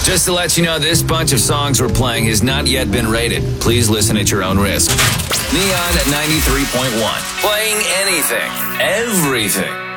Just to let you know, this bunch of songs we're playing has not yet been rated. Please listen at your own risk. Neon at 93.1. Playing anything, everything.